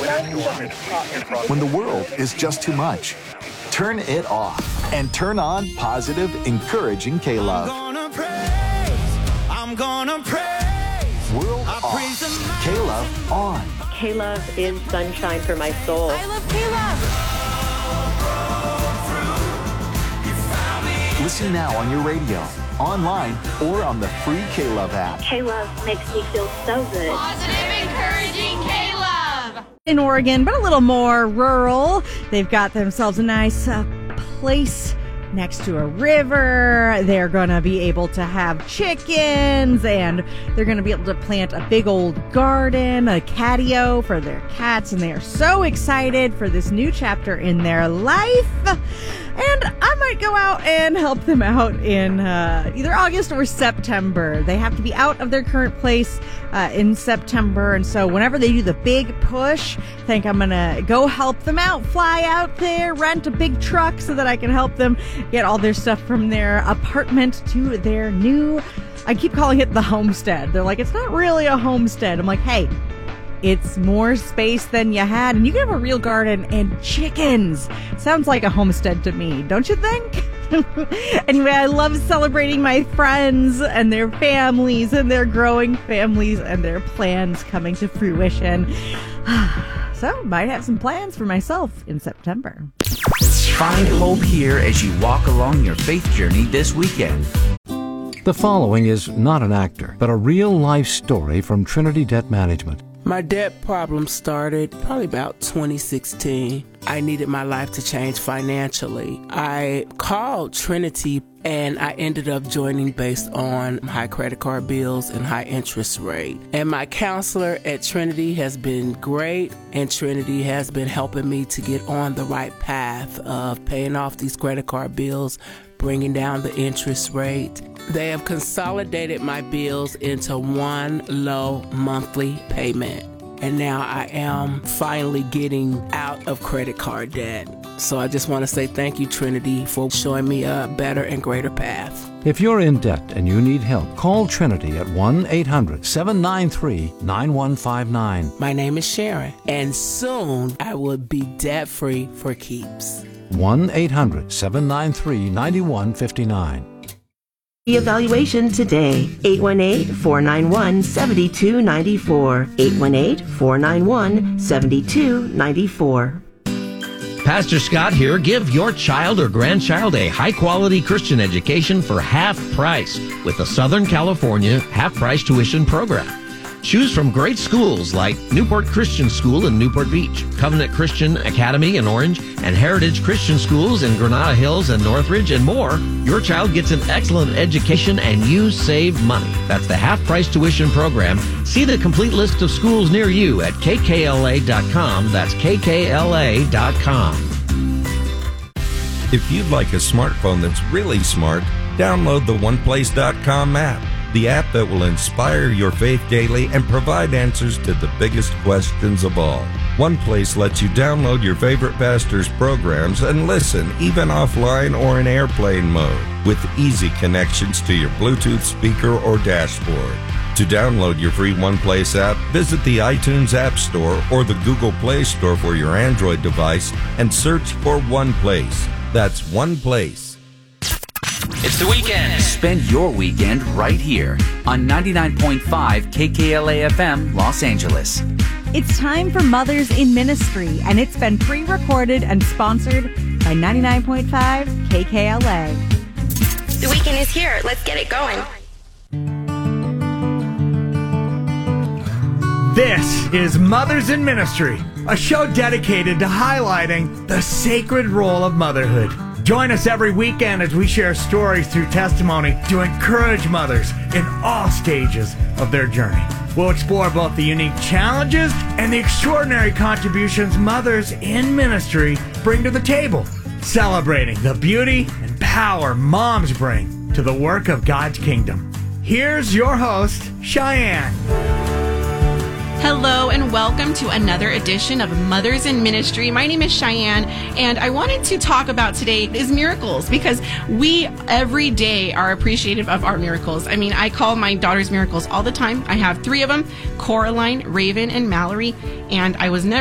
When the world is just too much, turn it off and turn on positive, encouraging K-Love. I'm gonna praise. World off. K-Love on. K-Love is sunshine for my soul. I love K-Love. Listen now on your radio, online, or on the free K-Love app. K-Love makes me feel so good. Positive, encouraging K-Love. In Oregon, but a little more rural. They've got themselves a nice place next to a river. They're going to be able to have chickens, and they're going to be able to plant a big old garden, a catio for their cats, and they are so excited for this new chapter in their life. And I might go out and help them out in either August or September. They have to be out of their current place in September. And so whenever they do the big push, I think I'm going to go help them out, fly out there, rent a big truck so that I can help them get all their stuff from their apartment to their new, I keep calling it the homestead. They're like, it's not really a homestead. I'm like, hey, it's more space than you had, and you can have a real garden and chickens. Sounds like a homestead to me, don't you think? Anyway, I love celebrating my friends and their families and their growing families and their plans coming to fruition. So, might have some plans for myself in September. Find hope here as you walk along your faith journey this weekend. The following is not an actor, but a real-life story from Trinity Debt Management. My debt problem started probably about 2016. I needed my life to change financially. I called Trinity and I ended up joining based on high credit card bills and high interest rate. And my counselor at Trinity has been great, and Trinity has been helping me to get on the right path of paying off these credit card bills, bringing down the interest rate. They have consolidated my bills into one low monthly payment. And now I am finally getting out of credit card debt. So I just want to say thank you, Trinity, for showing me a better and greater path. If you're in debt and you need help, call Trinity at 1-800-793-9159. My name is Sharon, and soon I will be debt-free for keeps. 1-800-793-9159. Evaluation today. 818-491-7294. 818-491-7294. Pastor Scott here. Give your child or grandchild a high-quality Christian education for half price with the Southern California half-price tuition program. Choose from great schools like Newport Christian School in Newport Beach, Covenant Christian Academy in Orange, and Heritage Christian Schools in Granada Hills and Northridge, and more. Your child gets an excellent education and you save money. That's the half-price tuition program. See the complete list of schools near you at kkla.com. That's kkla.com. If you'd like a smartphone that's really smart, download the OnePlace.com app. The app that will inspire your faith daily and provide answers to the biggest questions of all. OnePlace lets you download your favorite pastor's programs and listen even offline or in airplane mode with easy connections to your Bluetooth speaker or dashboard. To download your free OnePlace app, visit the iTunes App Store or the Google Play Store for your Android device and search for OnePlace. That's OnePlace. It's the weekend. Spend your weekend right here on 99.5 KKLA FM, Los Angeles. It's time for Mothers in Ministry, and it's been pre-recorded and sponsored by 99.5 KKLA. The weekend is here. Let's get it going. This is Mothers in Ministry, a show dedicated to highlighting the sacred role of motherhood. Join us every weekend as we share stories through testimony to encourage mothers in all stages of their journey. We'll explore both the unique challenges and the extraordinary contributions mothers in ministry bring to the table, celebrating the beauty and power moms bring to the work of God's kingdom. Here's your host, Cheyenne. Hello and welcome to another edition of Mothers in Ministry. My name is Cheyenne, and I wanted to talk about today is miracles, because we every day are appreciative of our miracles. I mean, I call my daughters miracles all the time. I have 3 of them, Coraline, Raven, and Mallory, and I was never